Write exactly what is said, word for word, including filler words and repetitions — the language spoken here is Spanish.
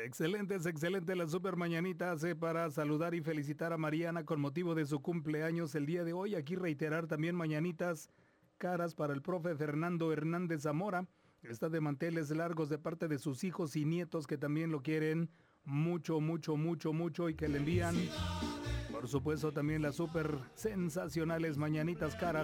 Excelentes, excelente la super mañanita hace para saludar y felicitar a Mariana con motivo de su cumpleaños el día de hoy. Aquí reiterar también mañanitas caras para el profe Fernando Hernández Zamora. Está de manteles largos de parte de sus hijos y nietos que también lo quieren mucho, mucho, mucho, mucho y que le envían, por supuesto, también las super sensacionales mañanitas caras